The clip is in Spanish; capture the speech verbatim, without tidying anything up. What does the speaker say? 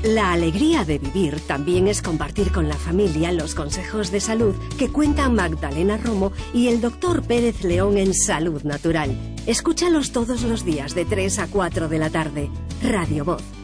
La alegría de vivir también es compartir con la familia los consejos de salud que cuentan Magdalena Romo y el doctor Pérez León en Salud Natural. Escúchalos todos los días de tres a cuatro de la tarde. Radio Voz.